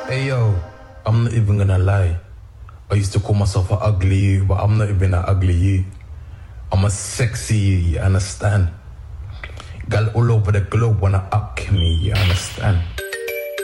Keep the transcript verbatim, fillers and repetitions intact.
Hey yo, I'm not even gonna lie. I used to call myself an ugly you, but I'm not even an ugly you. I'm a sexy you, you understand? Girl all over the globe wanna up me, you understand?